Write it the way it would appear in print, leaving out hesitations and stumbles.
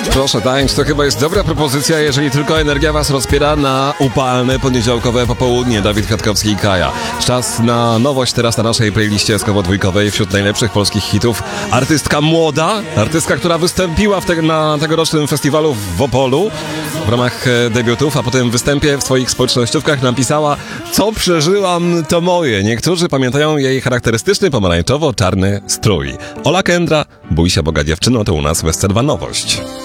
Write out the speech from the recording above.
Proszę tańcz, to chyba jest dobra propozycja, jeżeli tylko energia was rozpiera na upalne poniedziałkowe popołudnie. Dawid Kwiatkowski i Kaja. Czas na nowość teraz na naszej playliście skowo-dwójkowej wśród najlepszych polskich hitów. Artystka młoda, artystka, która wystąpiła na tegorocznym festiwalu w Opolu w ramach debiutów, a po tym występie w swoich społecznościówkach napisała: co przeżyłam, to moje. Niektórzy pamiętają jej charakterystyczny pomarańczowo-czarny strój. Ola Kendra, bój się Boga dziewczyno, to u nas w SC2 nowość.